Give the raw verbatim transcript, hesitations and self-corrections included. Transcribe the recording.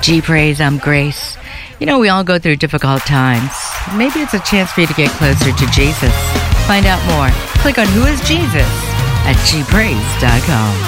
G Praise, I'm Grace. You know, we all go through difficult times. Maybe it's a chance for you to get closer to Jesus. Find out more. Click on Who is Jesus at G praise dot com.